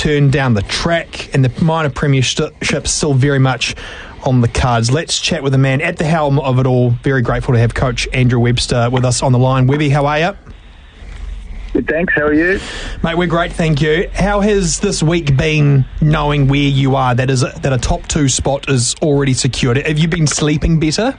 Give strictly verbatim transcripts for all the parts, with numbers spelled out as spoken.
return down the track, and the minor premiership still very much on the cards. Let's chat with the man at the helm of it all. Very grateful to have Coach Andrew Webster with us on the line. Webby, how are you? Good, thanks. How are you? Mate, we're great, thank you. How has this week been, knowing where you are, that is that a top two spot is already secured? Have you been sleeping better?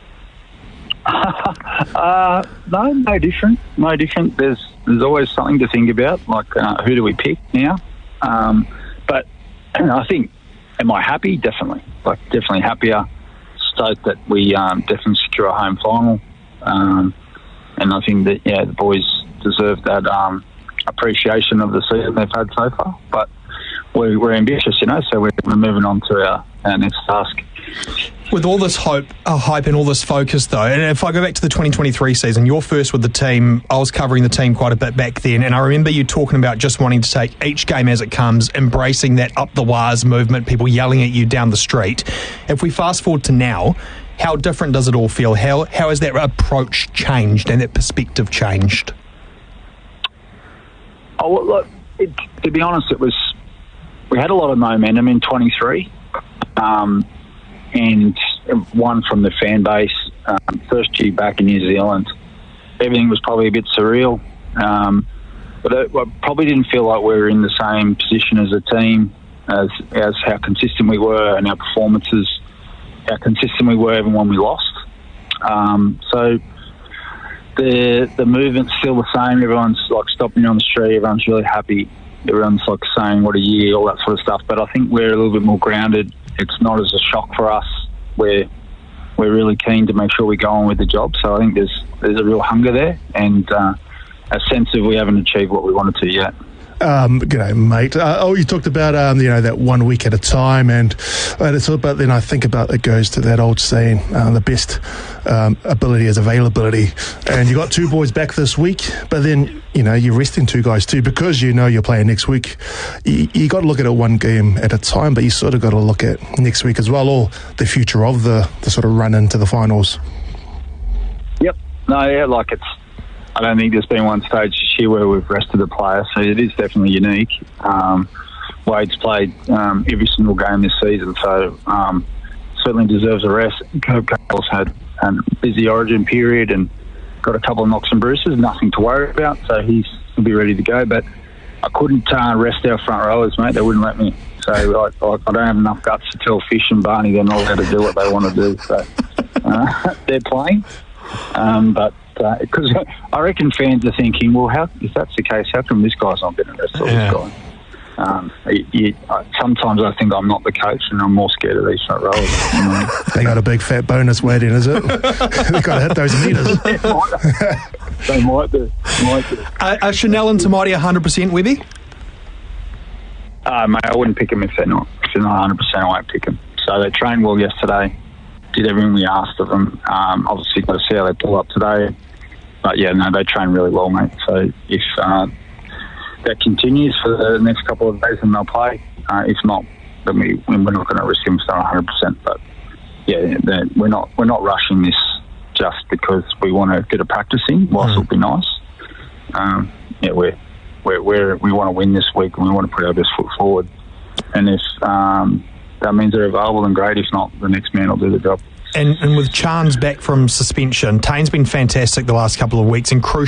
uh, no, no different. No different. There's there's always something to think about, like uh, who do we pick now? Um, but I think, am I happy? Definitely. Like, definitely happier. Stoked that we um, definitely secure a home final. Um, and I think that, yeah, the boys deserve that um, appreciation of the season they've had so far. But we're, we're ambitious, you know, so we're, we're moving on to our, our next task. With all this hope, uh, hype and all this focus, though, and if I go back to the twenty twenty-three season, you're first with the team. I was covering the team quite a bit back then, and I remember you talking about just wanting to take each game as it comes, embracing that up the wires movement, people yelling at you down the street. If we fast forward to now, how different does it all feel? How how has that approach changed and that perspective changed? Oh, well, look, it, to be honest, it was we had a lot of momentum in twenty-three. Um, and one from the fan base. Um, first year back in New Zealand, everything was probably a bit surreal. Um, but it, I probably didn't feel like we were in the same position as a team as as how consistent we were and our performances, how consistent we were even when we lost. Um, so the the movement's still the same. Everyone's like stopping on the street. Everyone's really happy. Everyone's like saying what a year, all that sort of stuff. But I think we're a little bit more grounded. It's not as a shock for us. We're we're really keen to make sure we go on with the job. So I think there's there's a real hunger there, and uh, a sense of we haven't achieved what we wanted to yet. Um, g'day, mate. Uh, oh, you talked about um, you know that one week at a time, and, and it's all about. Then I think about it goes to that old saying: uh, the best um, ability is availability. And you got two boys back this week, but then you know you're resting two guys too because you know you're playing next week. You, you got to look at it one game at a time, but you sort of got to look at next week as well, or the future of the the sort of run into the finals. Yep. No, yeah, like it's. I don't think there's been one stage this year where we've rested a player, so it is definitely unique. Um, Wade's played um, every single game this season, so um, certainly deserves a rest. Herb Cale's had a busy origin period and got a couple of knocks and bruises, nothing to worry about, so he's, he'll be ready to go. But I couldn't uh, rest our front rowers, mate. They wouldn't let me. So I, I, I don't have enough guts to tell Fish and Barney they're not allowed to do what they want to do. So uh, they're playing, um, but. Because uh, I reckon fans are thinking, well, how if that's the case, how come this guy's not getting arrested? Yeah. This guy. Um, you, you, sometimes I think I'm not the coach, and I'm more scared of these front rowers. You know? They got a big fat bonus waiting, is it? They've got to hit those meters. They might do. Might do. Uh, are Chanel and Tamati one hundred percent, Webby? Uh, mate, I wouldn't pick them if they're not. If they're not one hundred percent, I won't pick them. So they trained well yesterday. Did everything we asked of them. Um, obviously, got to see how they pull up today. But yeah, no, they train really well, mate. So if uh, that continues for the next couple of days, then they'll play. Uh, if not, then we we're not going to risk them start one hundred percent. But yeah, we're not we're not rushing this just because we want to get a practice in. Whilst mm. it'll be nice, um, yeah, we're we're, we're we want to win this week and we want to put our best foot forward. And if um, that means they're available, then great. If not, the next man will do the job. And, and with Chance back from suspension, Tane's been fantastic the last couple of weeks and crucial.